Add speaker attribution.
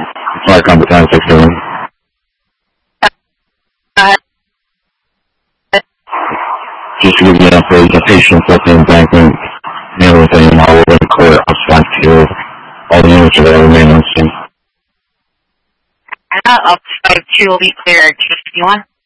Speaker 1: Flight Competent 67. Just to give you an update, the patient left in embankment, near within an hour of the court, outside field. All the units are there remain on scene.
Speaker 2: Upside 2 will be cleared. 61.